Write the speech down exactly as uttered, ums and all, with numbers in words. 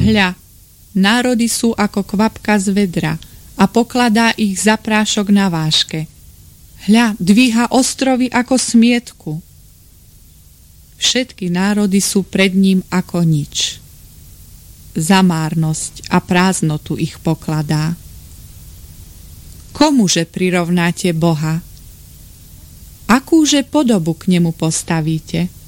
Hľa, národy sú ako kvapka z vedra a pokladá ich za prášok na vážke. Hľa, dvíha ostrovy ako smietku. Všetky národy sú pred ním ako nič. Za márnosť a prázdnotu ich pokladá. Komuže prirovnáte Boha? Akúže podobu k nemu postavíte?